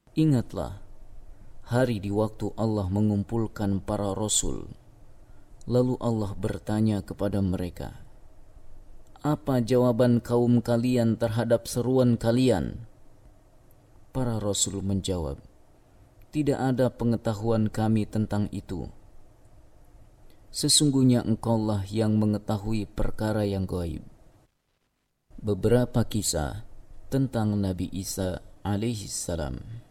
Ingatlah hari di waktu Allah mengumpulkan para rasul. Lalu Allah bertanya kepada mereka, apa jawaban kaum kalian terhadap seruan kalian? Para rasul menjawab, tidak ada pengetahuan kami tentang itu. Sesungguhnya Engkaulah yang mengetahui perkara yang gaib. Beberapa kisah tentang Nabi Isa alaihissalam.